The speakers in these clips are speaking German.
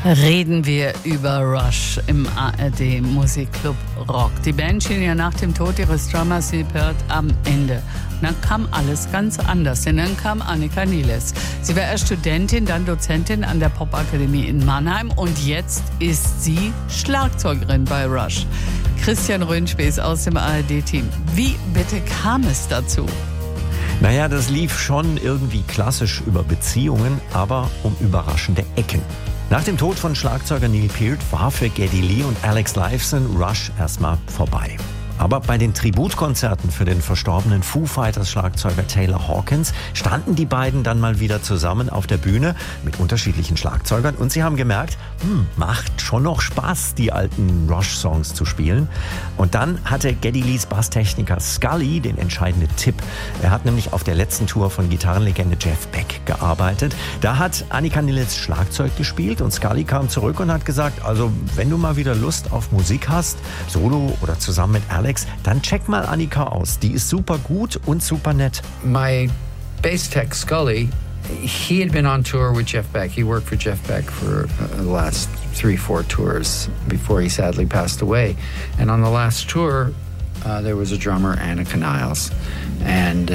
Reden wir über Rush im ARD Musikclub Rock. Die Band schien ja nach dem Tod ihres Drummers Neil Peart am Ende. Und dann kam alles ganz anders, denn dann kam Annika Niles. Sie war erst Studentin, dann Dozentin an der Popakademie in Mannheim und jetzt ist sie Schlagzeugerin bei Rush. Christian Röhnspäß aus dem ARD-Team. Wie bitte kam es dazu? Naja, das lief schon irgendwie klassisch über Beziehungen, aber um überraschende Ecken. Nach dem Tod von Schlagzeuger Neil Peart war für Geddy Lee und Alex Lifeson Rush erstmal vorbei. Aber bei den Tributkonzerten für den verstorbenen Foo Fighters Schlagzeuger Taylor Hawkins standen die beiden dann mal wieder zusammen auf der Bühne mit unterschiedlichen Schlagzeugern und sie haben gemerkt, macht schon noch Spaß, die alten Rush-Songs zu spielen. Und dann hatte Geddy Lees Basstechniker Scully den entscheidenden Tipp. Er hat nämlich auf der letzten Tour von Gitarrenlegende Jeff Beck gearbeitet. Da hat Annika Niles Schlagzeug gespielt und Scully kam zurück und hat gesagt, also wenn du mal wieder Lust auf Musik hast, solo oder zusammen mit Alex, dann check mal Annika aus. Die ist super gut und super nett. My bass tech Scully, he had been on tour with Jeff Beck. He worked for Jeff Beck for the last 3-4 tours before he sadly passed away. And on the last tour, there was a drummer, Annika Niles. And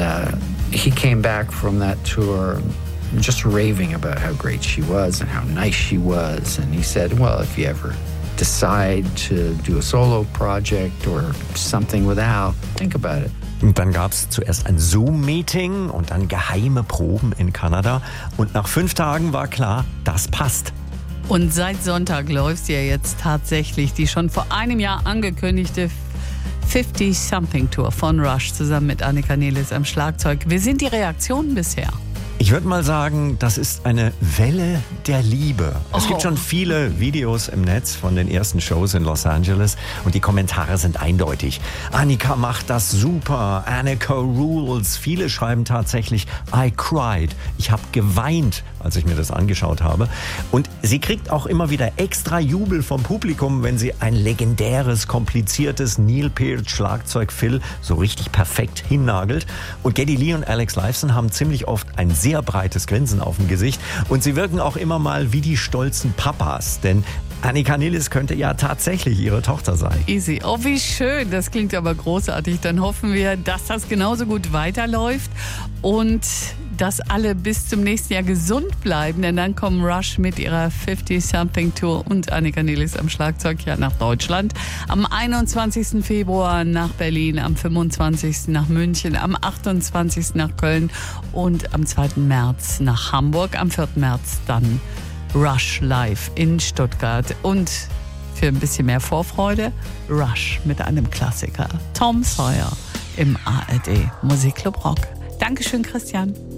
he came back from that tour just raving about how great she was and how nice she was. And he said, well, if you ever decide to do a solo project or something with Al, think about it. Und dann gab es zuerst ein Zoom-Meeting und dann geheime Proben in Kanada. Und nach 5 Tagen war klar, das passt. Und seit Sonntag läuft ja jetzt tatsächlich die schon vor einem Jahr angekündigte 50-Something-Tour von Rush zusammen mit Annika Niles am Schlagzeug. Wie sind die Reaktionen bisher? Ich würde mal sagen, das ist eine Welle der Liebe. Es gibt schon viele Videos im Netz von den ersten Shows in Los Angeles und die Kommentare sind eindeutig. Annika macht das super, Annika rules. Viele schreiben tatsächlich, I cried. Ich habe geweint, als ich mir das angeschaut habe. Und sie kriegt auch immer wieder extra Jubel vom Publikum, wenn sie ein legendäres, kompliziertes Neil Peart Schlagzeug Fill so richtig perfekt hinnagelt. Und Geddy Lee und Alex Lifeson haben ziemlich oft ein sehr breites Grinsen auf dem Gesicht und sie wirken auch immer mal wie die stolzen Papas, denn Annika Niles könnte ja tatsächlich ihre Tochter sein. Easy. Oh, wie schön. Das klingt aber großartig. Dann hoffen wir, dass das genauso gut weiterläuft und dass alle bis zum nächsten Jahr gesund bleiben, denn dann kommen Rush mit ihrer 50-Something-Tour und Annika Niles am Schlagzeug ja nach Deutschland. Am 21. Februar nach Berlin, am 25. nach München, am 28. nach Köln und am 2. März nach Hamburg, am 4. März dann Rush live in Stuttgart. Und für ein bisschen mehr Vorfreude, Rush mit einem Klassiker, Tom Sawyer im ARD Musikclub Rock. Dankeschön, Christian.